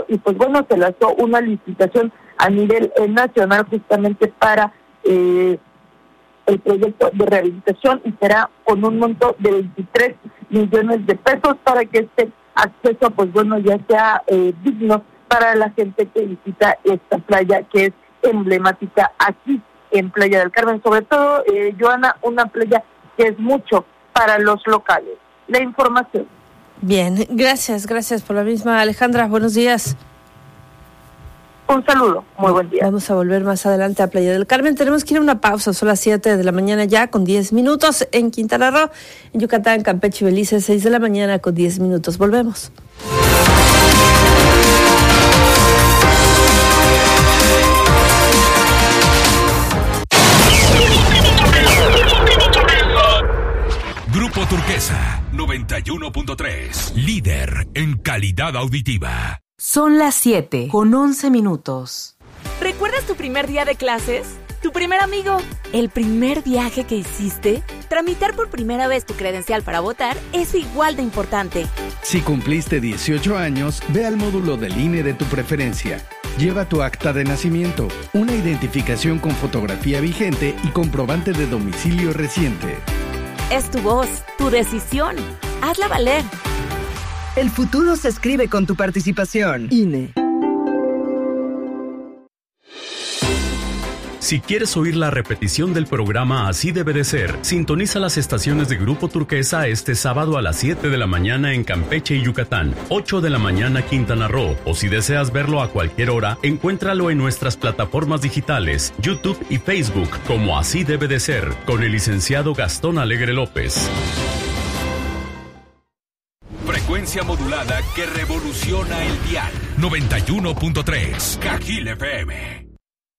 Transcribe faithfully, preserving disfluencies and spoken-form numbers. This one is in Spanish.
y pues bueno, se lanzó una licitación a nivel eh, nacional justamente para eh, el proyecto de rehabilitación y será con un monto de veintitrés millones de pesos para que este acceso pues bueno ya sea eh, digno para la gente que visita esta playa que es emblemática aquí en Playa del Carmen, sobre todo eh, Joana, una playa que es mucho para los locales. La información. Bien, gracias, gracias por la misma, Alejandra, buenos días. Un saludo, muy buen día. Vamos a volver más adelante a Playa del Carmen. Tenemos que ir a una pausa, son las siete de la mañana ya con diez minutos en Quintana Roo, en Yucatán, Campeche y Belice, seis de la mañana con diez minutos. Volvemos. Grupo Turquesa, noventa y uno punto tres, líder en calidad auditiva. Son las siete con once minutos. ¿Recuerdas tu primer día de clases? ¿Tu primer amigo? ¿El primer viaje que hiciste? Tramitar por primera vez tu credencial para votar es igual de importante. Si cumpliste dieciocho años, ve al módulo del I N E de tu preferencia. Lleva tu acta de nacimiento, una identificación con fotografía vigente y comprobante de domicilio reciente. Es tu voz, tu decisión. Hazla valer. El futuro se escribe con tu participación. I N E. Si quieres oír la repetición del programa Así Debe de Ser, sintoniza las estaciones de Grupo Turquesa este sábado a las siete de la mañana en Campeche y Yucatán, ocho de la mañana Quintana Roo, o si deseas verlo a cualquier hora, encuéntralo en nuestras plataformas digitales, YouTube y Facebook, como Así Debe de Ser, con el licenciado Gastón Alegre López. Frecuencia modulada que revoluciona el dial. noventa y uno punto tres, Cajil F M.